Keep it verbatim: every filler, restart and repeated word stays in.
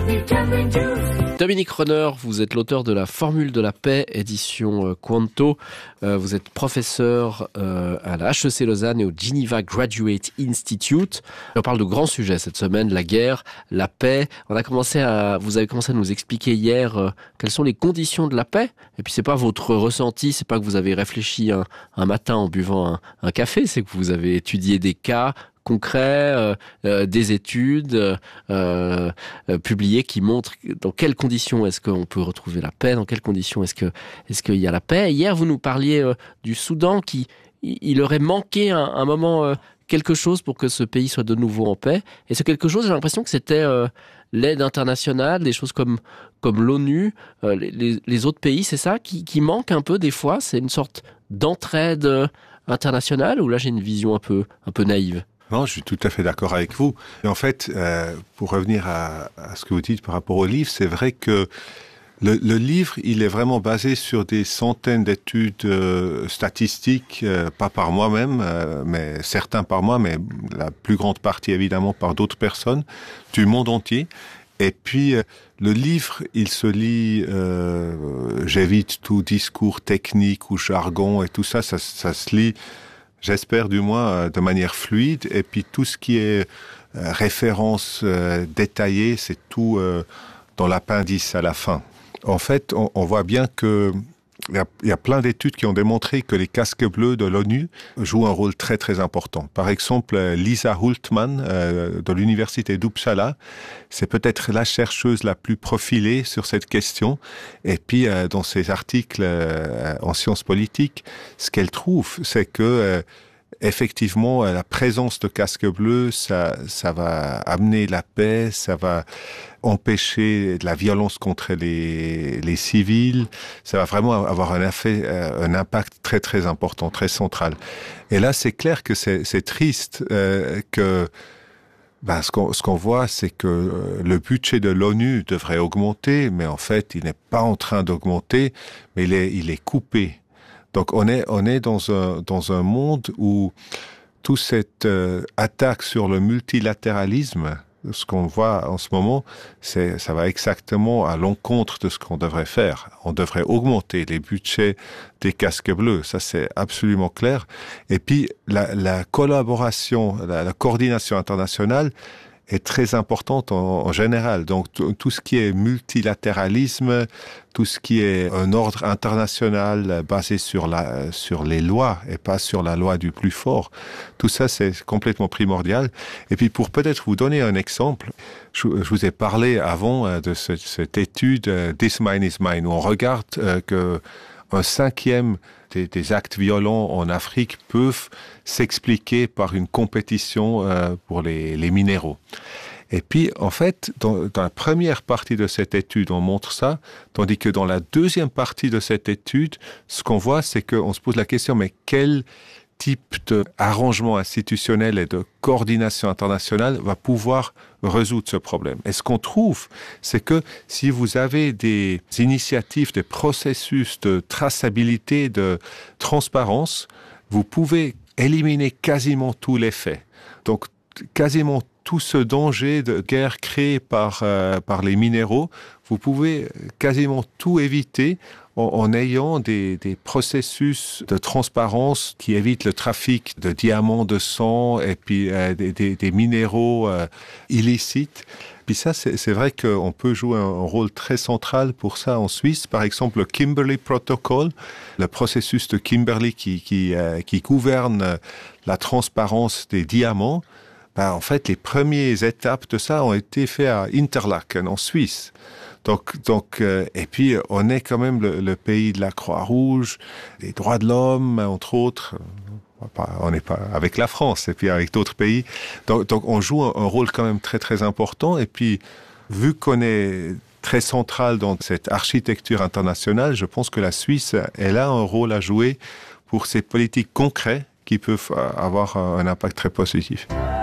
Dominique Renner, vous êtes l'auteur de la Formule de la paix, édition Quanto. Euh, vous êtes professeur euh, à la H E C Lausanne et au Geneva Graduate Institute. On parle de grands sujets cette semaine, la guerre, la paix. On a commencé à, vous avez commencé à nous expliquer hier euh, quelles sont les conditions de la paix. Et puis c'est pas votre ressenti, c'est pas que vous avez réfléchi un, un matin en buvant un, un café, c'est que vous avez étudié des cas concrets, euh, euh, des études euh, euh, publiées qui montrent dans quelles conditions est-ce qu'on peut retrouver la paix, dans quelles conditions est-ce que est-ce qu'il y a la paix. Hier, vous nous parliez euh, du Soudan qui il aurait manqué un, un moment euh, quelque chose pour que ce pays soit de nouveau en paix. Et ce quelque chose, j'ai l'impression que c'était euh, l'aide internationale, des choses comme comme l'ONU, euh, les, les autres pays, c'est ça qui, qui manque un peu des fois. C'est une sorte d'entraide euh, internationale, ou là j'ai une vision un peu un peu naïve. Non, je suis tout à fait d'accord avec vous. Et en fait, euh, pour revenir à, à ce que vous dites par rapport au livre, c'est vrai que le, le livre, il est vraiment basé sur des centaines d'études euh, statistiques, euh, pas par moi-même, euh, mais certains par moi, mais la plus grande partie évidemment par d'autres personnes du monde entier. Et puis, euh, le livre, il se lit, euh, j'évite tout discours technique ou jargon et tout ça, ça, ça se lit, j'espère du moins, de manière fluide. Et puis tout ce qui est euh, référence euh, détaillée, c'est tout euh, dans l'appendice à la fin. En fait, on, on voit bien que il y a, il y a plein d'études qui ont démontré que les casques bleus de l'ONU jouent un rôle très très important. Par exemple, Lisa Hultman euh, de l'université d'Uppsala, c'est peut-être la chercheuse la plus profilée sur cette question. Et puis, euh, dans ses articles euh, en sciences politiques, ce qu'elle trouve, c'est que euh, effectivement, la présence de casques bleus, ça, ça va amener la paix, ça va empêcher la violence contre les, les civils, ça va vraiment avoir un effet, un impact très très important, très central. Et là, c'est clair que c'est, c'est triste euh, que ben, ce qu'on, ce qu'on voit, c'est que le budget de l'ONU devrait augmenter, mais en fait, il n'est pas en train d'augmenter, mais il est, il est coupé. Donc on est on est dans un dans un monde où toute cette euh, attaque sur le multilatéralisme, ce qu'on voit en ce moment, c'est ça va exactement à l'encontre de ce qu'on devrait faire. On devrait augmenter les budgets des casques bleus, ça c'est absolument clair. Et puis la, la collaboration, la, la coordination internationale est très importante en, en général. Donc t- tout ce qui est multilatéralisme, tout ce qui est un ordre international basé sur la sur les lois et pas sur la loi du plus fort, tout ça c'est complètement primordial. Et puis pour peut-être vous donner un exemple, je, je vous ai parlé avant de ce, cette étude uh, This Mine is Mine, où on regarde uh, que un cinquième des, des actes violents en Afrique peuvent s'expliquer par une compétition euh, pour les, les minéraux. Et puis, en fait, dans, dans la première partie de cette étude, on montre ça, tandis que dans la deuxième partie de cette étude, ce qu'on voit, c'est qu'on se pose la question, mais quel type d'arrangement institutionnel et de coordination internationale va pouvoir résoudre ce problème. Et ce qu'on trouve, c'est que si vous avez des initiatives, des processus de traçabilité, de transparence, vous pouvez éliminer quasiment tous les faits. Donc, quasiment tout ce danger de guerre créé par, euh, par les minéraux, vous pouvez quasiment tout éviter en, en ayant des, des processus de transparence qui évitent le trafic de diamants, de sang et puis euh, des, des, des minéraux euh, illicites. Puis ça, c'est, c'est vrai qu'on peut jouer un, un rôle très central pour ça en Suisse. Par exemple, le Kimberley Protocol, le processus de Kimberley qui, qui, euh, qui gouverne la transparence des diamants. Ben, en fait, les premières étapes de ça ont été faites à Interlaken, en Suisse. Donc, donc, euh, et puis, on est quand même le, le pays de la Croix-Rouge, des droits de l'homme, entre autres. On n'est pas avec la France, et puis avec d'autres pays. Donc, donc on joue un, un rôle quand même très, très important. Et puis, vu qu'on est très central dans cette architecture internationale, je pense que la Suisse, elle a un rôle à jouer pour ces politiques concrètes qui peuvent avoir un impact très positif.